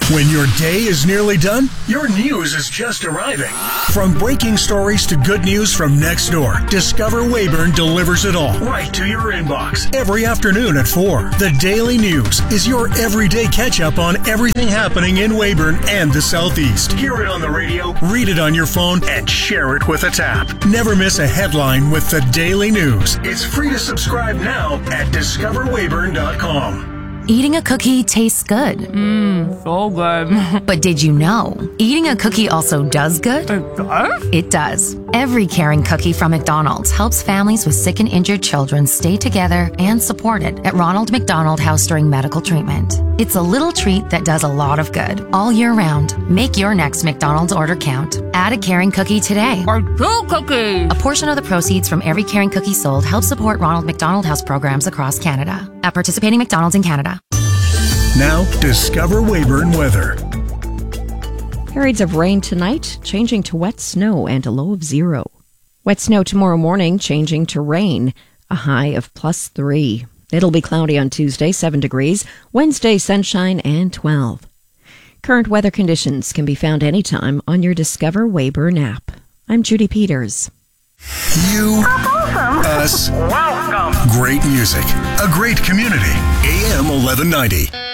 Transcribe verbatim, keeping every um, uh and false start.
When your day is nearly done, your news is just arriving. From breaking stories to good news from next door, Discover Weyburn delivers it all right to your inbox every afternoon at four. The Daily News is your everyday catch-up on everything happening in Weyburn and the Southeast. Hear it on the radio, read it on your phone, and share it with a tap. Never miss a headline with the Daily News. It's free to subscribe now at discover weyburn dot com. Eating a cookie tastes good. Mmm, so good. But did you know, eating a cookie also does good? It does? It does. Every caring cookie from McDonald's helps families with sick and injured children stay together and supported at Ronald McDonald House during medical treatment. It's a little treat that does a lot of good all year round. Make your next McDonald's order count. Add a caring cookie today. Or two cookies. A portion of the proceeds from every caring cookie sold helps support Ronald McDonald House programs across Canada. At participating McDonald's in Canada. Now, Discover Weyburn weather. Periods of rain tonight, changing to wet snow and a low of zero. Wet snow tomorrow morning, changing to rain, a high of plus three. It'll be cloudy on Tuesday, seven degrees. Wednesday, sunshine and twelve. Current weather conditions can be found anytime on your Discover Weyburn app. I'm Judy Peters. You, awesome. us, welcome. Great music, a great community. A M eleven ninety.